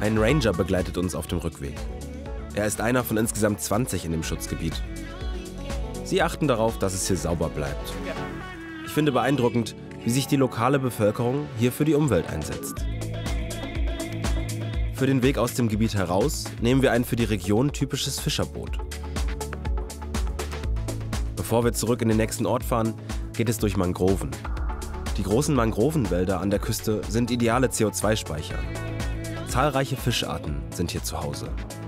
Ein Ranger begleitet uns auf dem Rückweg. Er ist einer von insgesamt 20 in dem Schutzgebiet. Sie achten darauf, dass es hier sauber bleibt. Ich finde beeindruckend, wie sich die lokale Bevölkerung hier für die Umwelt einsetzt. Für den Weg aus dem Gebiet heraus nehmen wir ein für die Region typisches Fischerboot. Bevor wir zurück in den nächsten Ort fahren, geht es durch Mangroven. Die großen Mangrovenwälder an der Küste sind ideale CO2-Speicher. Zahlreiche Fischarten sind hier zu Hause.